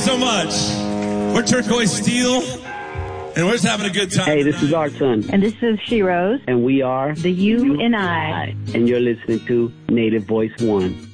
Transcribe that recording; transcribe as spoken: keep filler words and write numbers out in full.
so much. We're Turquoise Steel, and we're just having a good time. Hey, this is our son. And this is She Rose. And we are The U and I. And you're listening to Native Voice One.